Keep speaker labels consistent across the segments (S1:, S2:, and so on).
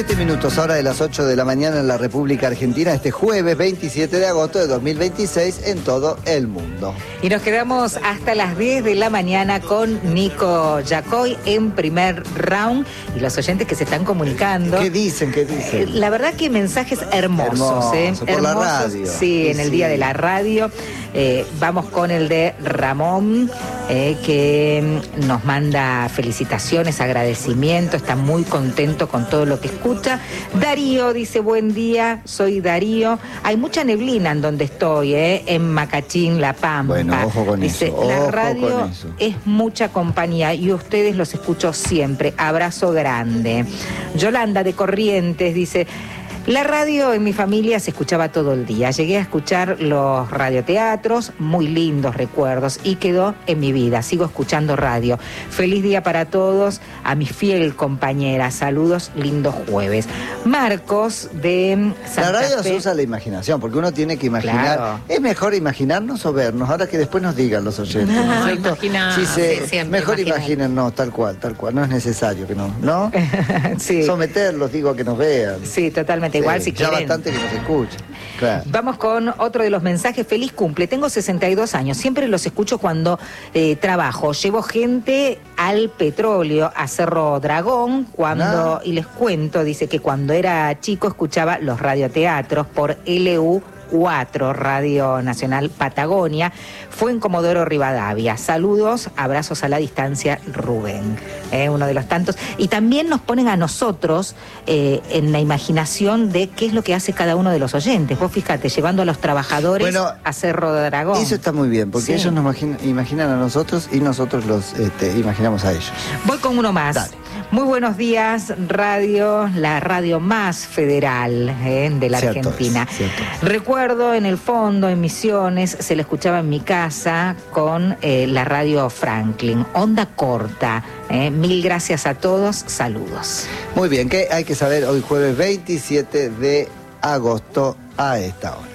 S1: 7 minutos, ahora de las 8 de la mañana en la República Argentina, este jueves 27 de agosto de 2026 en todo el mundo.
S2: Y nos quedamos hasta las 10 de la mañana con Nico Yacoy en primer round y los oyentes que se están comunicando.
S1: ¿Qué dicen? ¿Qué dicen?
S2: La verdad que mensajes hermosos.
S1: Por la radio.
S2: Sí, en el Día de la Radio. Vamos con el de Ramón, que nos manda felicitaciones, agradecimiento, está muy contento con todo lo que escucha. Darío dice, buen día, soy Darío. Hay mucha neblina en donde estoy, en Macachín, La Pampa.
S1: Bueno, ojo con
S2: dice,
S1: eso.
S2: la
S1: ojo
S2: radio
S1: con eso.
S2: es mucha compañía y ustedes los escucho siempre. Abrazo grande. Yolanda de Corrientes dice, la radio en mi familia se escuchaba todo el día. Llegué a escuchar los radioteatros, muy lindos recuerdos, y quedó en mi vida. Sigo escuchando radio. Feliz día para todos, a mi fiel compañera. Saludos, lindo jueves. Marcos de Santa
S1: La radio
S2: Fe.
S1: se usa la imaginación, porque uno tiene que imaginar.
S2: Claro.
S1: Es mejor imaginarnos o vernos, ahora que después nos digan los oyentes. ¿no es cierto? Mejor imagínennos, tal cual. No es necesario que ¿no?
S2: Sí.
S1: Someterlos, digo, a que nos vean.
S2: Sí, totalmente. Igual si
S1: ya
S2: quieren.
S1: bastante que nos escuchen. Claro.
S2: Vamos con otro de los mensajes. Feliz cumple. Tengo 62 años. Siempre los escucho cuando trabajo. Llevo gente al petróleo, a Cerro Dragón, y les cuento, dice que cuando era chico escuchaba los radioteatros por LU4, Radio Nacional Patagonia. Fue en Comodoro Rivadavia. Saludos, abrazos a la distancia, Rubén. Uno de los tantos. Y también nos ponen a nosotros en la imaginación de qué es lo que hace cada uno de los oyentes. Vos fíjate, llevando a los trabajadores a Cerro Dragón.
S1: Eso está muy bien, porque ellos nos imaginan a nosotros y nosotros los imaginamos a ellos.
S2: Voy con uno más.
S1: Dale.
S2: Muy buenos días, radio, la radio más federal de la Argentina. Recuerdo en el fondo, en Misiones, se le escuchaba en mi casa con la radio Franklin, onda corta. Mil gracias a todos, saludos.
S1: Muy bien, ¿qué hay que saber hoy jueves 27 de agosto a esta hora?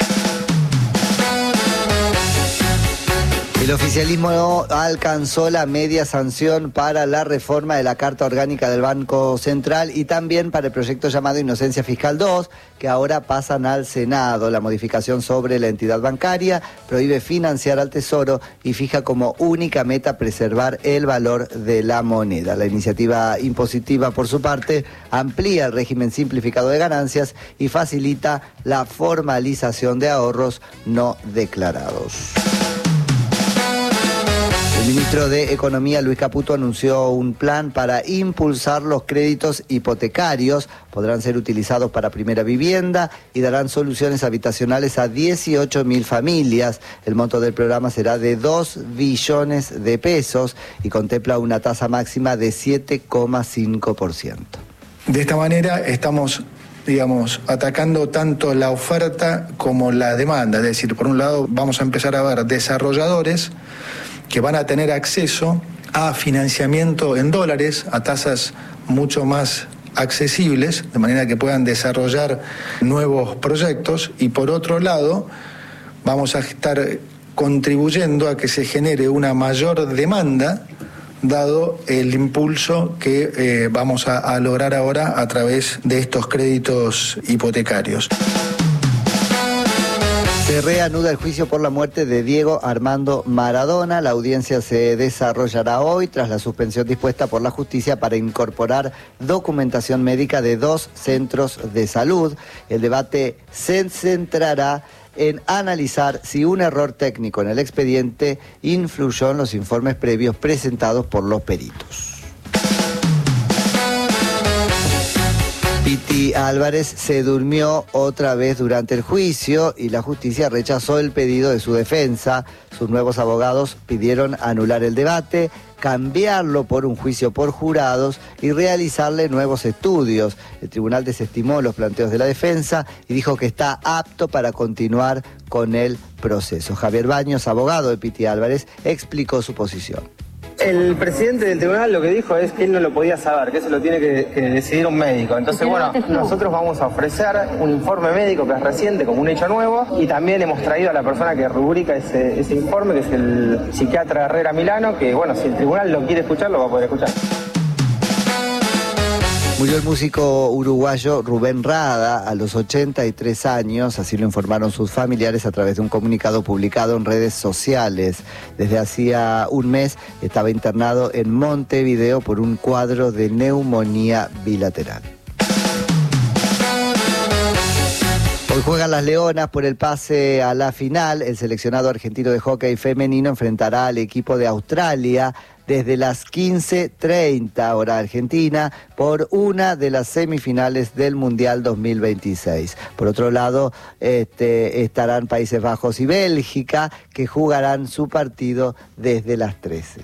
S1: El oficialismo no alcanzó la media sanción para la reforma de la Carta Orgánica del Banco Central y también para el proyecto llamado Inocencia Fiscal 2, que ahora pasan al Senado. La modificación sobre la entidad bancaria prohíbe financiar al Tesoro y fija como única meta preservar el valor de la moneda. La iniciativa impositiva, por su parte, amplía el régimen simplificado de ganancias y facilita la formalización de ahorros no declarados. El ministro de Economía, Luis Caputo, anunció un plan para impulsar los créditos hipotecarios. Podrán ser utilizados para primera vivienda y darán soluciones habitacionales a 18.000 familias. El monto del programa será de 2 billones de pesos y contempla una tasa máxima de 7,5%.
S3: De esta manera estamos atacando tanto la oferta como la demanda. Es decir, por un lado vamos a empezar a ver desarrolladores que van a tener acceso a financiamiento en dólares a tasas mucho más accesibles, de manera que puedan desarrollar nuevos proyectos, y por otro lado vamos a estar contribuyendo a que se genere una mayor demanda, dado el impulso que vamos a lograr ahora a través de estos créditos hipotecarios.
S1: Se reanuda el juicio por la muerte de Diego Armando Maradona. La audiencia se desarrollará hoy tras la suspensión dispuesta por la justicia para incorporar documentación médica de 2 centros de salud. El debate se centrará en analizar si un error técnico en el expediente influyó en los informes previos presentados por los peritos. Piti Álvarez se durmió otra vez durante el juicio y la justicia rechazó el pedido de su defensa. Sus nuevos abogados pidieron anular el debate, cambiarlo por un juicio por jurados y realizarle nuevos estudios. El tribunal desestimó los planteos de la defensa y dijo que está apto para continuar con el proceso. Javier Baños, abogado de Piti Álvarez, explicó su posición.
S4: El presidente del tribunal lo que dijo es que él no lo podía saber, que eso lo tiene que decidir un médico. Entonces, bueno, nosotros vamos a ofrecer un informe médico que es reciente, como un hecho nuevo, y también hemos traído a la persona que rubrica ese informe, que es el psiquiatra Herrera Milano, que, bueno, si el tribunal lo quiere escuchar, lo va a poder escuchar.
S1: Murió el músico uruguayo Rubén Rada a los 83 años, así lo informaron sus familiares a través de un comunicado publicado en redes sociales. Desde hacía un mes estaba internado en Montevideo por un cuadro de neumonía bilateral. Hoy juegan las Leonas por el pase a la final. El seleccionado argentino de hockey femenino enfrentará al equipo de Australia desde las 15:30 hora argentina por una de las semifinales del Mundial 2026. Por otro lado, estarán Países Bajos y Bélgica, que jugarán su partido desde las 13.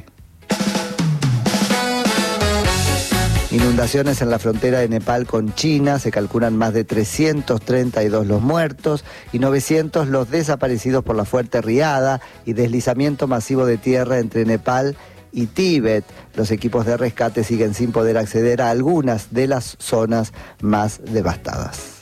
S1: Inundaciones en la frontera de Nepal con China, se calculan más de 332 los muertos y 900 los desaparecidos por la fuerte riada y deslizamiento masivo de tierra entre Nepal y Tíbet. Los equipos de rescate siguen sin poder acceder a algunas de las zonas más devastadas.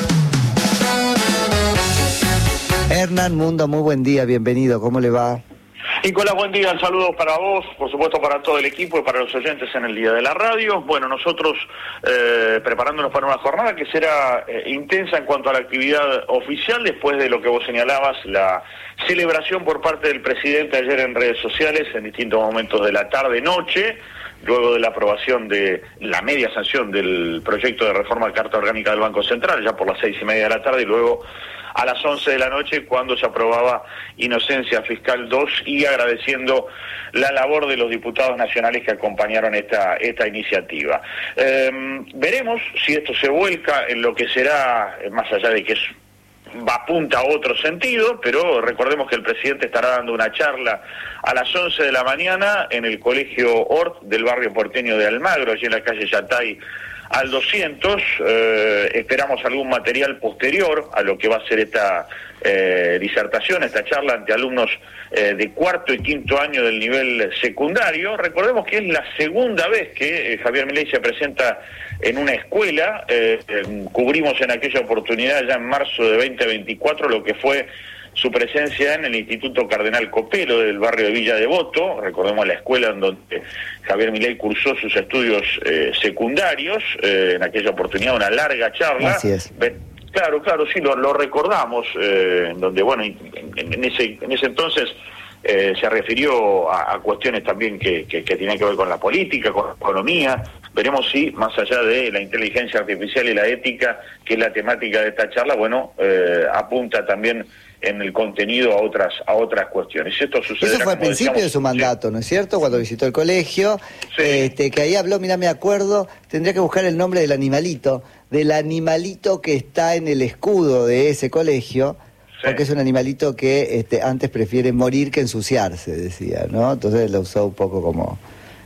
S1: Hernán Mundo, muy buen día, bienvenido, ¿cómo le va?
S5: Nicolás, buen día, saludos para vos, por supuesto para todo el equipo y para los oyentes en el día de la radio. Bueno, nosotros preparándonos para una jornada que será intensa en cuanto a la actividad oficial, después de lo que vos señalabas, la celebración por parte del presidente ayer en redes sociales, en distintos momentos de la tarde-noche, luego de la aprobación de la media sanción del proyecto de reforma de Carta Orgánica del Banco Central, ya por las 6:30 de la tarde, y luego a las 11 de la noche cuando se aprobaba Inocencia Fiscal 2, y agradeciendo la labor de los diputados nacionales que acompañaron esta iniciativa. Veremos si esto se vuelca en lo que será, más allá de que apunta a otro sentido, pero recordemos que el presidente estará dando una charla a las 11 de la mañana en el Colegio Ort del barrio porteño de Almagro, allí en la calle Yatay al 200, esperamos algún material posterior a lo que va a ser esta disertación, esta charla ante alumnos de cuarto y quinto año del nivel secundario. Recordemos que es la segunda vez que Javier Milei se presenta en una escuela. Cubrimos en aquella oportunidad, ya en marzo de 2024, lo que fue su presencia en el Instituto Cardenal Copelo del barrio de Villa Devoto. Recordemos la escuela en donde Javier Milei cursó sus estudios secundarios, en aquella oportunidad una larga charla.
S1: Así es.
S5: Claro, sí, lo recordamos, donde, bueno, en ese entonces se refirió a cuestiones también que tienen que ver con la política, con la economía. Veremos si, más allá de la inteligencia artificial y la ética, que es la temática de esta charla, bueno, apunta también en el contenido a otras cuestiones. Esto sucederá,
S1: eso fue al principio de su mandato,
S5: sí,
S1: ¿no es cierto? Cuando visitó el colegio,
S5: sí.
S1: Que ahí habló, mira, me acuerdo, tendría que buscar el nombre del animalito que está en el escudo de ese colegio, sí, porque es un animalito que antes prefiere morir que ensuciarse, decía, ¿no? Entonces lo usó un poco como...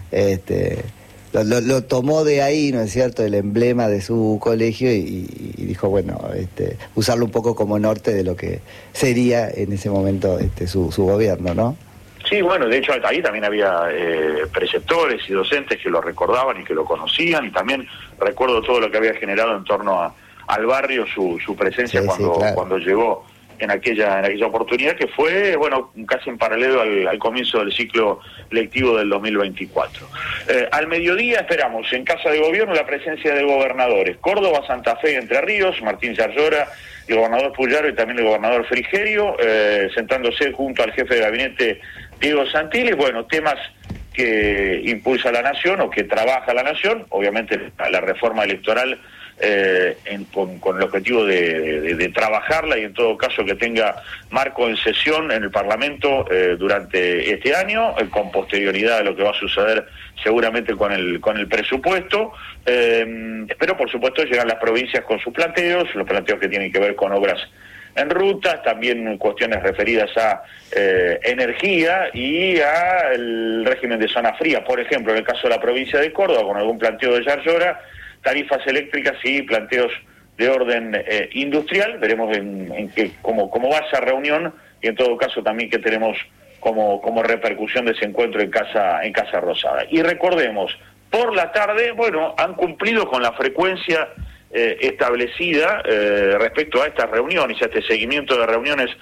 S1: Lo tomó de ahí, ¿no es cierto?, el emblema de su colegio y dijo, bueno, usarlo un poco como norte de lo que sería en ese momento su gobierno, ¿no?
S5: Sí, bueno, de hecho ahí también había preceptores y docentes que lo recordaban y que lo conocían, y también recuerdo todo lo que había generado en torno al barrio su presencia, sí, claro, cuando llegó en aquella oportunidad, que fue, bueno, casi en paralelo al comienzo del ciclo lectivo del 2024. Al mediodía esperamos en Casa de Gobierno la presencia de gobernadores: Córdoba, Santa Fe y Entre Ríos, Martín Yarlora, el gobernador Puyaro y también el gobernador Frigerio, sentándose junto al jefe de gabinete Diego Santilli. Bueno, temas que impulsa la Nación o que trabaja la Nación, obviamente la reforma electoral, con el objetivo de trabajarla, y en todo caso que tenga marco en sesión en el Parlamento durante este año, con posterioridad a lo que va a suceder seguramente con el presupuesto. Pero por supuesto llegan las provincias con sus planteos, los planteos que tienen que ver con obras en rutas, también cuestiones referidas a energía y al régimen de zona fría. Por ejemplo, en el caso de la provincia de Córdoba, con algún planteo de Yarlora, tarifas eléctricas y planteos de orden industrial. Veremos cómo va esa reunión, y en todo caso también que tenemos como repercusión de ese encuentro en Casa Rosada. Y recordemos, por la tarde, bueno, han cumplido con la frecuencia establecida respecto a estas reuniones, a este seguimiento de reuniones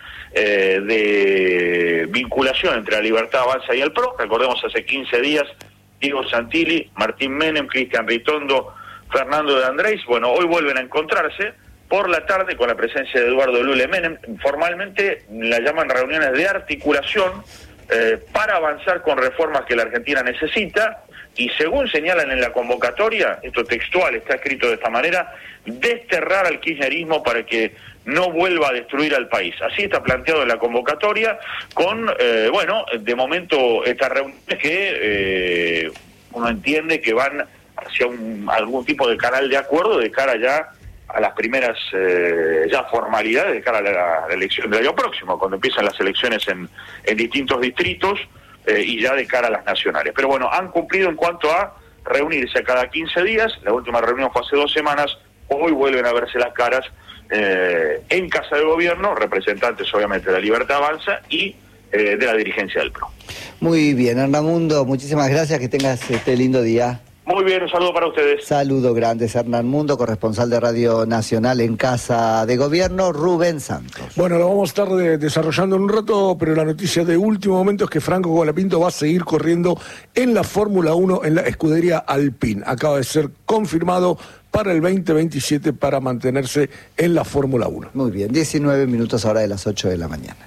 S5: de vinculación entre la Libertad Avanza y el PRO. Recordemos, hace 15 días, Diego Santilli, Martín Menem, Cristian Ritondo, Fernando de Andrés. Bueno, hoy vuelven a encontrarse por la tarde con la presencia de Eduardo Lule Menem. Formalmente la llaman reuniones de articulación para avanzar con reformas que la Argentina necesita, y según señalan en la convocatoria, esto textual, está escrito de esta manera, desterrar al kirchnerismo para que no vuelva a destruir al país. Así está planteado en la convocatoria, con, de momento estas reuniones que uno entiende que van hacia algún tipo de canal de acuerdo de cara ya a las primeras formalidades de cara a la elección del año próximo, cuando empiezan las elecciones en distintos distritos y ya de cara a las nacionales. Pero bueno, han cumplido en cuanto a reunirse cada 15 días, la última reunión fue hace 2 semanas, hoy vuelven a verse las caras en Casa de Gobierno, representantes obviamente de la Libertad Avanza y de la dirigencia del PRO.
S1: Muy bien, Hernán, muchísimas gracias, que tengas este lindo día.
S5: Muy bien, un saludo para ustedes.
S1: Saludo grande, Hernán Mundo, corresponsal de Radio Nacional en Casa de Gobierno, Rubén Santos.
S6: Bueno, lo vamos a estar desarrollando en un rato, pero la noticia de último momento es que Franco Colapinto va a seguir corriendo en la Fórmula 1 en la escudería Alpine. Acaba de ser confirmado para el 2027 para mantenerse en la Fórmula 1.
S1: Muy bien, 19 minutos ahora de las 8 de la mañana.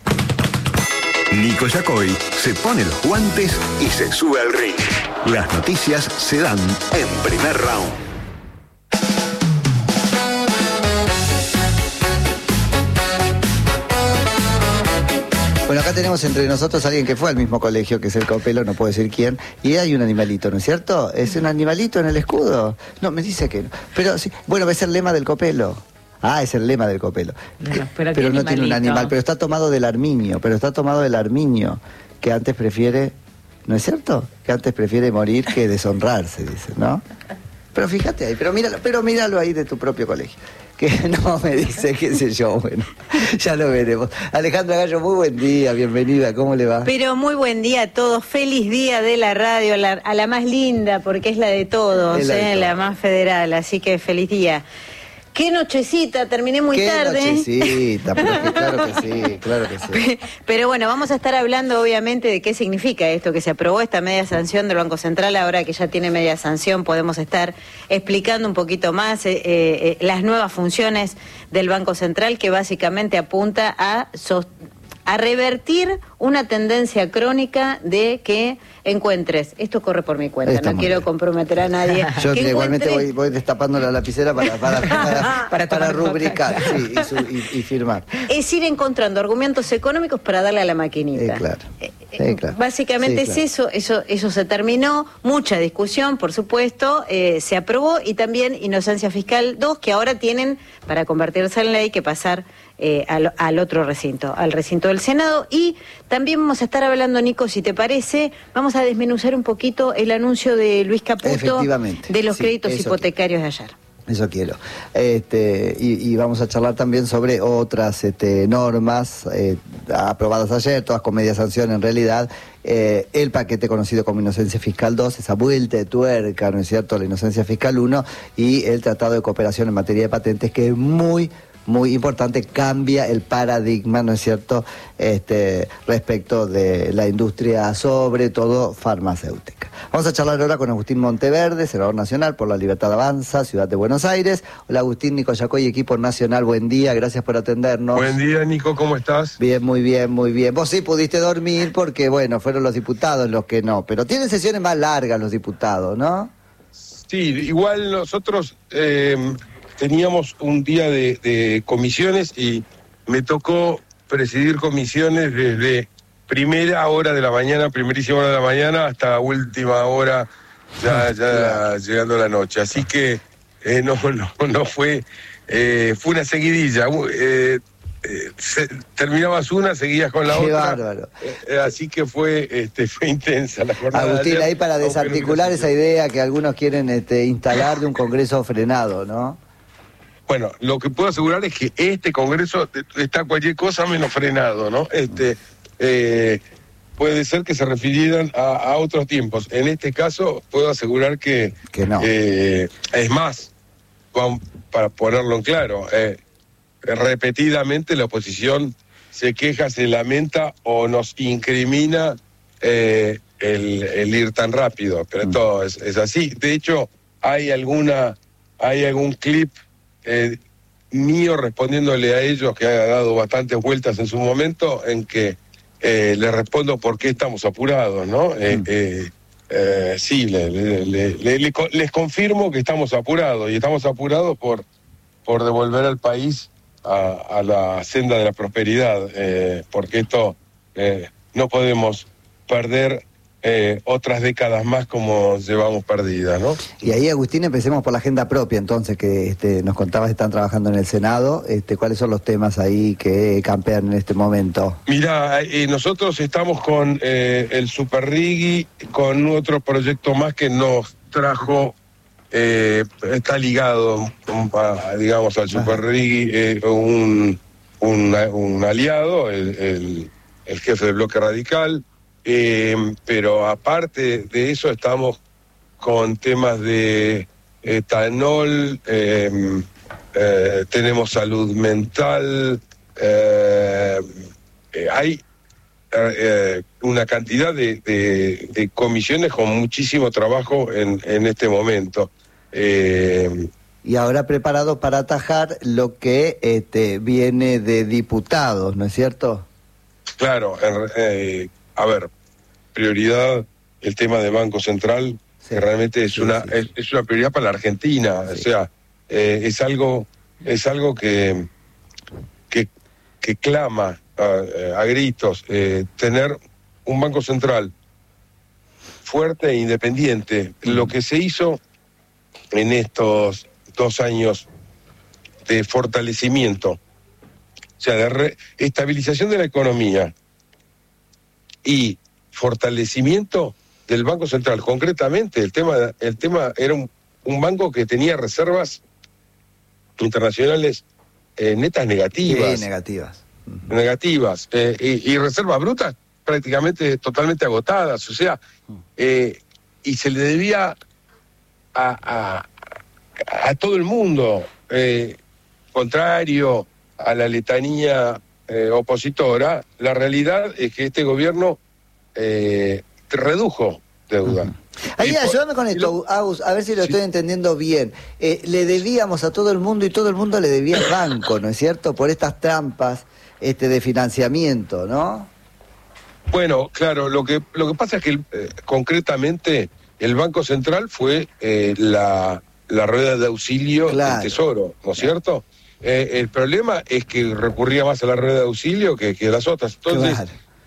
S7: Nico Yacoy se pone los guantes y se sube al ring. Las noticias se dan en Primer Round.
S1: Bueno, acá tenemos entre nosotros a alguien que fue al mismo colegio, que es el Copelo, no puedo decir quién, y hay un animalito, ¿no es cierto? ¿Es un animalito en el escudo? No, me dice que no. Pero sí, bueno, es el lema del Copelo. Ah, es el lema del Copelo.
S2: No, pero
S1: no tiene un animal, pero está tomado del armiño, que antes prefiere, ¿no es cierto? Que antes prefiere morir que deshonrarse, dice, ¿no? Pero fíjate ahí, pero míralo ahí de tu propio colegio. Que no me dice, qué sé yo, bueno, ya lo veremos. Alejandra Gallo, muy buen día, bienvenida, ¿cómo le va?
S8: Pero muy buen día a todos, feliz día de la radio, a la más linda, porque es la de todos, la más federal, así que feliz día. Qué nochecita, terminé muy tarde.
S1: Qué nochecita, pero claro que sí.
S8: Pero bueno, vamos a estar hablando obviamente de qué significa esto, que se aprobó esta media sanción del Banco Central. Ahora que ya tiene media sanción, podemos estar explicando un poquito más las nuevas funciones del Banco Central, que básicamente apunta a revertir una tendencia crónica de que encuentres, esto corre por mi cuenta, no quiero comprometer a nadie.
S1: Yo igualmente voy destapando la lapicera para rubricar y firmar.
S8: Es ir encontrando argumentos económicos para darle a la maquinita.
S1: Claro.
S8: Básicamente es eso se terminó, mucha discusión, por supuesto, se aprobó, y también Inocencia Fiscal 2, que ahora tienen, para convertirse en ley, que pasar al otro recinto, al recinto del Senado. Y también vamos a estar hablando, Nico, si te parece, vamos a desmenuzar un poquito el anuncio de Luis Caputo de los créditos hipotecarios de ayer.
S1: Eso quiero. Y vamos a charlar también sobre otras normas aprobadas ayer, todas con media sanción en realidad. El paquete conocido como Inocencia Fiscal 2, esa vuelta de tuerca, ¿no es cierto?, la Inocencia Fiscal 1, y el Tratado de Cooperación en materia de patentes, que es muy importante, cambia el paradigma, ¿no es cierto?, respecto de la industria, sobre todo farmacéutica. Vamos a charlar ahora con Agustín Monteverde, senador nacional por la Libertad Avanza, Ciudad de Buenos Aires. Hola Agustín, Nico Yacoy, equipo nacional, buen día, gracias por atendernos.
S9: Buen día, Nico, ¿cómo estás?
S1: Bien, muy bien. Vos sí pudiste dormir porque, bueno, fueron los diputados los que no, pero tienen sesiones más largas los diputados, ¿no?
S9: Sí, igual nosotros teníamos un día de comisiones y me tocó presidir comisiones desde primerísima hora de la mañana hasta última hora, ya llegando la noche. Así que no fue una seguidilla. Terminabas una, seguías con la otra.
S1: Bárbaro.
S9: Así que fue intensa la jornada.
S1: Agustín, ahí para desarticular esa idea que algunos quieren instalar de un Congreso frenado, ¿no?
S9: Bueno, lo que puedo asegurar es que este Congreso está cualquier cosa menos frenado, ¿no? Puede ser que se refirieran a otros tiempos. En este caso, puedo asegurar que
S1: no.
S9: Es más, para ponerlo en claro, repetidamente la oposición se queja, se lamenta o nos incrimina el ir tan rápido, pero todo es así. De hecho, hay algún clip mío respondiéndole a ellos, que ha dado bastantes vueltas en su momento, en que le respondo por qué estamos apurados, ¿no? Sí, les confirmo que estamos apurados, y estamos apurados por devolver al país a la senda de la prosperidad, porque esto no podemos perder otras décadas más como llevamos perdidas, ¿no?
S1: Y ahí, Agustín, empecemos por la agenda propia, entonces, que nos contabas que están trabajando en el Senado. ¿Cuáles son los temas ahí que campean en este momento?
S9: Mirá, nosotros estamos con el Superrigui, con otro proyecto más que nos trajo, está ligado, digamos, al Superrigui, un aliado, el jefe del bloque radical. Pero aparte de eso estamos con temas de etanol, tenemos salud mental, hay una cantidad de comisiones con muchísimo trabajo en este momento.
S1: Y ahora preparado para atajar lo que viene de diputados, ¿no es cierto?
S9: Claro, a ver, prioridad el tema de Banco Central, sí, que realmente es una prioridad para la Argentina, sí. O sea, es algo que clama a gritos, tener un Banco Central fuerte e independiente. Lo que se hizo en estos 2 años de fortalecimiento, o sea, de estabilización de la economía y fortalecimiento del Banco Central. Concretamente, el tema era un banco que tenía reservas internacionales netas negativas.
S1: Sí, negativas.
S9: Negativas. Y reservas brutas prácticamente totalmente agotadas. O sea, y se le debía a todo el mundo, contrario a la letanía opositora. La realidad es que este gobierno redujo deuda.
S1: Ahí, ayúdame con esto, Agus, a ver si lo estoy entendiendo bien. Le debíamos a todo el mundo y todo el mundo le debía al banco, ¿no es cierto? Por estas trampas de financiamiento, ¿no?
S9: Bueno, claro, lo que pasa es que concretamente el Banco Central fue la rueda de auxilio del Tesoro, ¿no es cierto? El problema es que recurría más a la rueda de auxilio que las otras. Entonces,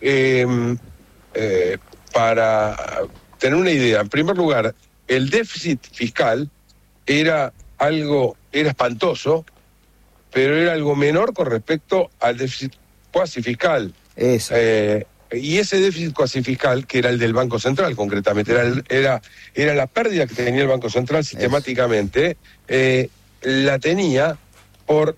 S9: para tener una idea, en primer lugar, el déficit fiscal era espantoso, pero era algo menor con respecto al déficit cuasi fiscal.
S1: Eso.
S9: Y ese déficit cuasi fiscal, que era el del Banco Central concretamente, era la pérdida que tenía el Banco Central sistemáticamente, la tenía por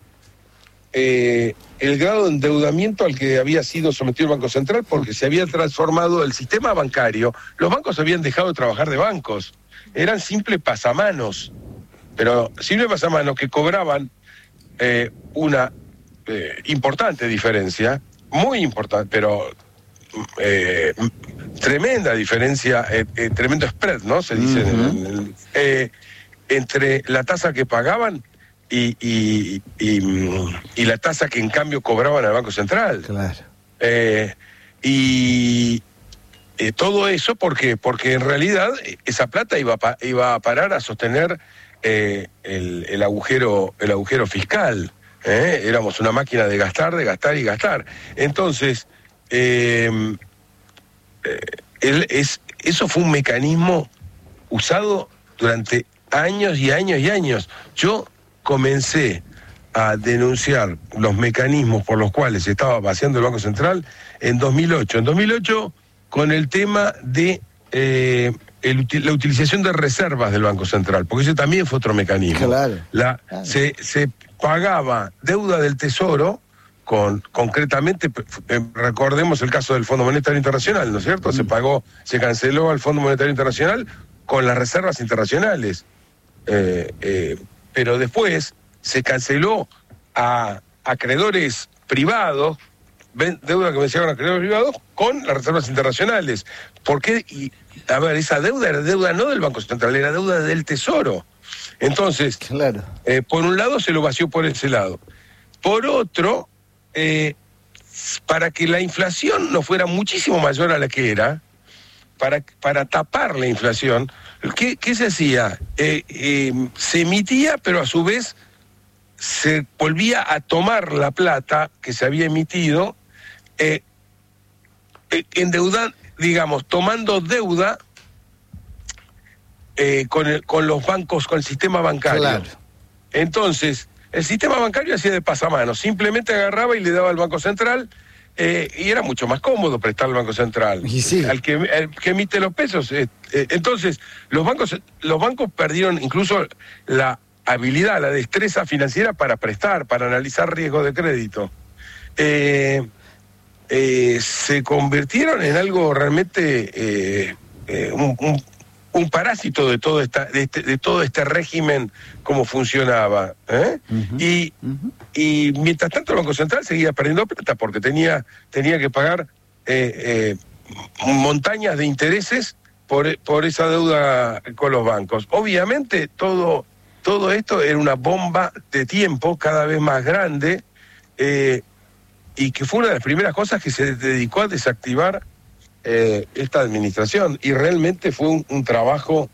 S9: el grado de endeudamiento al que había sido sometido el Banco Central, porque se había transformado el sistema bancario. Los bancos habían dejado de trabajar de bancos, eran simples pasamanos, pero simples pasamanos que cobraban una importante diferencia, muy importante, pero tremenda diferencia, tremendo spread, ¿no? Se dice, entre la tasa que pagaban y la tasa que en cambio cobraban al Banco Central.
S1: Claro.
S9: Todo eso porque en realidad esa plata iba a parar a sostener el agujero fiscal. Éramos una máquina de gastar y gastar. Entonces, eso fue un mecanismo usado durante años y años y años. Yo comencé a denunciar los mecanismos por los cuales se estaba vaciando el Banco Central en 2008. En 2008, con el tema de la utilización de reservas del Banco Central, porque ese también fue otro mecanismo.
S1: Claro.
S9: Se pagaba deuda del Tesoro, concretamente, recordemos el caso del Fondo Monetario Internacional, ¿no es cierto? Se canceló al Fondo Monetario Internacional con las reservas internacionales. Pero después se canceló a acreedores privados deuda que vencieron a créditos privados con las reservas internacionales. ¿Por qué? Y, a ver, esa deuda era deuda no del Banco Central, era deuda del Tesoro. Entonces, claro. Por un lado se lo vació por ese lado. Por otro, para que la inflación no fuera muchísimo mayor a la que era, para tapar la inflación, ¿qué se hacía? Se emitía, pero a su vez se volvía a tomar la plata que se había emitido, digamos, tomando deuda con los bancos, con el sistema bancario. Claro. Entonces, el sistema bancario hacía de pasamanos, simplemente agarraba y le daba al Banco Central, y era mucho más cómodo prestar al Banco Central. Y sí. Al que emite los pesos. Entonces, los bancos perdieron incluso la habilidad, la destreza financiera para prestar, para analizar riesgo de crédito. Se convirtieron en algo realmente un parásito de todo este régimen como funcionaba. Y mientras tanto el Banco Central seguía perdiendo plata porque tenía que pagar montañas de intereses por esa deuda con los bancos. Obviamente todo esto era una bomba de tiempo cada vez más grande, y que fue una de las primeras cosas que se dedicó a desactivar esta administración, y realmente fue un trabajo,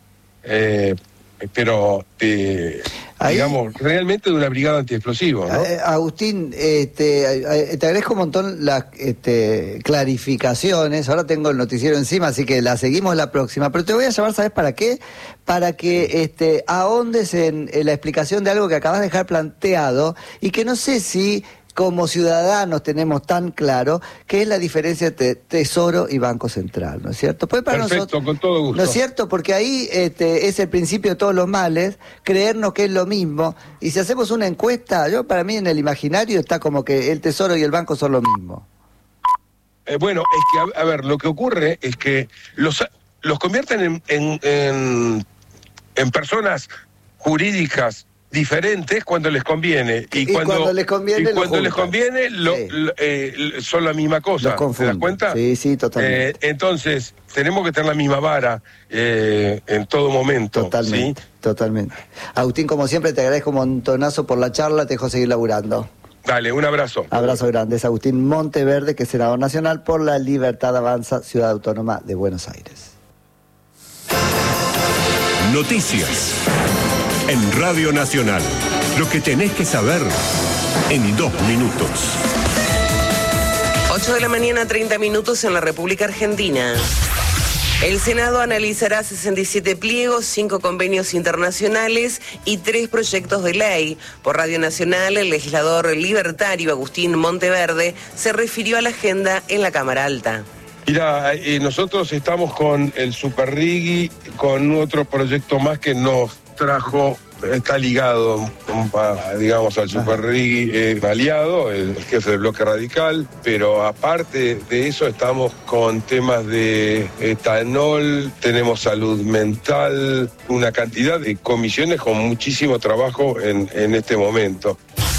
S9: pero digamos, realmente de una brigada antiexplosivo, ¿no?
S1: Agustín, te agradezco un montón las clarificaciones. Ahora tengo el noticiero encima, así que la seguimos la próxima. Pero te voy a llamar, ¿sabes para qué? Para que ahondes en la explicación de algo que acabas de dejar planteado y que no sé si como ciudadanos tenemos tan claro qué es la diferencia entre Tesoro y Banco Central, ¿no es cierto? Pues para
S9: perfecto,
S1: nosotros,
S9: con todo gusto.
S1: ¿no es cierto? Porque ahí es el principio de todos los males, creernos que es lo mismo. Y si hacemos una encuesta, para mí en el imaginario está como que el Tesoro y el Banco son lo mismo.
S9: Bueno, es que, a ver, lo que ocurre es que los convierten en personas jurídicas diferentes cuando les conviene, y cuando les conviene, son la misma cosa. ¿Te das cuenta?
S1: Sí, totalmente.
S9: Entonces tenemos que tener la misma vara en todo momento.
S1: Totalmente, ¿sí? Totalmente. Agustín, como siempre, te agradezco un montonazo por la charla, te dejo seguir laburando.
S9: Dale, un abrazo.
S1: Abrazo grande. Es Agustín Monteverde, que es senador nacional por la Libertad Avanza, Ciudad Autónoma de Buenos Aires.
S7: Noticias en Radio Nacional. Lo que tenés que saber en 2 minutos.
S10: 8 de la mañana, 30 minutos en la República Argentina. El Senado analizará 67 pliegos, 5 convenios internacionales y 3 proyectos de ley. Por Radio Nacional, el legislador libertario Agustín Monteverde se refirió a la agenda en la Cámara Alta.
S9: Mira, nosotros estamos con el Superrigui, con otro proyecto más que nos trajo, está ligado, digamos, al Superrigui aliado, el jefe del bloque radical, pero aparte de eso estamos con temas de etanol, tenemos salud mental, una cantidad de comisiones con muchísimo trabajo en este momento.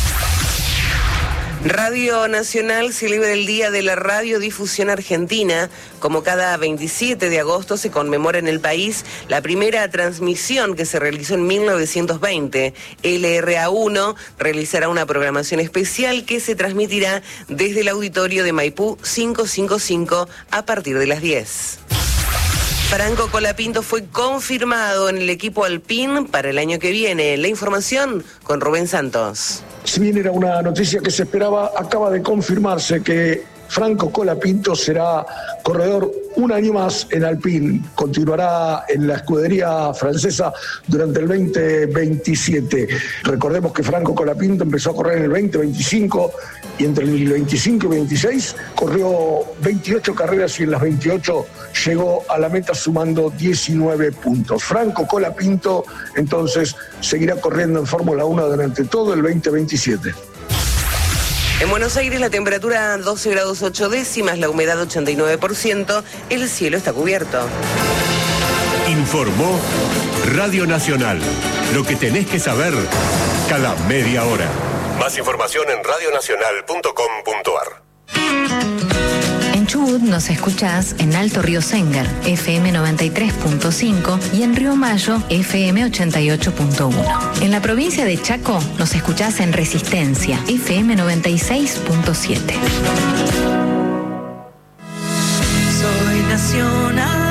S10: Radio Nacional celebra el Día de la Radiodifusión Argentina. Como cada 27 de agosto se conmemora en el país la primera transmisión que se realizó en 1920. LRA1 realizará una programación especial que se transmitirá desde el auditorio de Maipú 555 a partir de las 10. Franco Colapinto fue confirmado en el equipo Alpine para el año que viene. La información con Rubén Santos.
S6: Si bien era una noticia que se esperaba, acaba de confirmarse que Franco Colapinto será corredor un año más en Alpine. Continuará en la escudería francesa durante el 2027. Recordemos que Franco Colapinto empezó a correr en el 2025 y entre el 25 y 26 corrió 28 carreras y en las 28 llegó a la meta sumando 19 puntos. Franco Colapinto entonces seguirá corriendo en Fórmula 1 durante todo el 2027.
S10: En Buenos Aires la temperatura 12 grados 8 décimas, la humedad 89%, el cielo está cubierto.
S7: Informó Radio Nacional. Lo que tenés que saber cada media hora. Más información en radionacional.com.ar.
S11: En Chubut nos escuchás en Alto Río Séngar, FM 93.5 y en Río Mayo, FM 88.1. En la provincia de Chaco nos escuchás en Resistencia, FM 96.7.
S12: Soy nacional.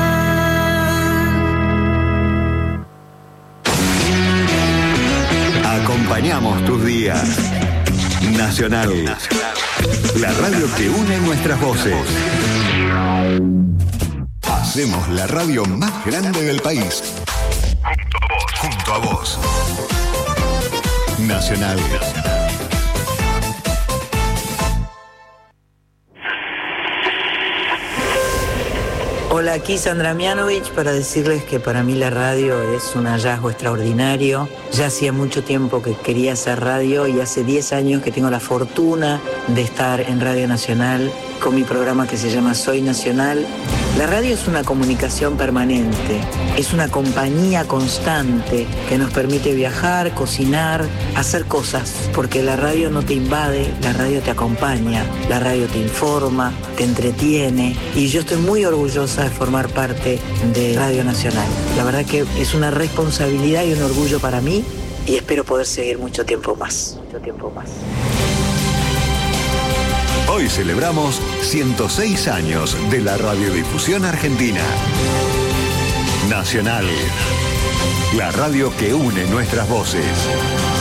S7: Acompañamos tus días. Nacional. La radio que une nuestras voces. Hacemos la radio más grande del país. Junto a vos. Nacional.
S13: Hola, aquí Sandra Mianovich para decirles que para mí la radio es un hallazgo extraordinario. Ya hacía mucho tiempo que quería hacer radio y hace 10 años que tengo la fortuna de estar en Radio Nacional con mi programa que se llama Soy Nacional. La radio es una comunicación permanente, es una compañía constante que nos permite viajar, cocinar, hacer cosas, porque la radio no te invade, la radio te acompaña, la radio te informa, te entretiene, y yo estoy muy orgullosa de formar parte de Radio Nacional. La verdad que es una responsabilidad y un orgullo para mí, y espero poder seguir mucho tiempo más.
S7: Hoy celebramos 106 años de la radiodifusión argentina. Nacional, la radio que une nuestras voces.